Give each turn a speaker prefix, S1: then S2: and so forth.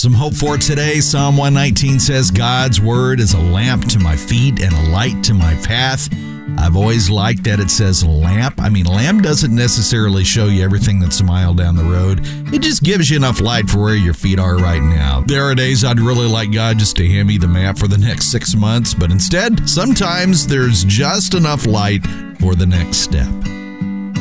S1: Some hope for today. Psalm 119 says, God's word is a lamp to my feet and a light to my path. I've always liked that it says lamp. I mean, lamp doesn't necessarily show you everything that's a mile down the road. It just gives you enough light for where your feet are right now. There are days I'd really like God just to hand me the map for the next 6 months, but instead, sometimes there's just enough light for the next step.